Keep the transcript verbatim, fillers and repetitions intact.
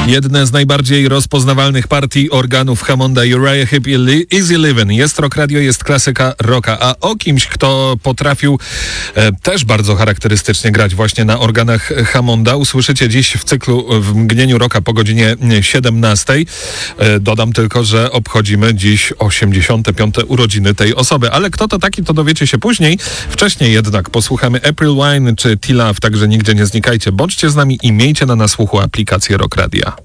Jedne z najbardziej rozpoznawalnych partii organów Hammonda, Uriah Heep i Easy Livin'. Jest rock radio, jest klasyka rocka, a o kimś, kto potrafił e, też bardzo charakterystycznie grać właśnie na organach Hammonda, usłyszycie dziś w cyklu W mgnieniu rocka po godzinie siedemnastej. E, dodam tylko, że obchodzimy dziś osiemdziesiąte piąte urodziny tej osoby, ale kto to taki, to dowiecie się później. Wcześniej jednak posłuchamy April Wine czy T-Love, także nigdzie nie znikajcie. Bądźcie z nami i miejcie na nas słuchu aplikację Rock Radia.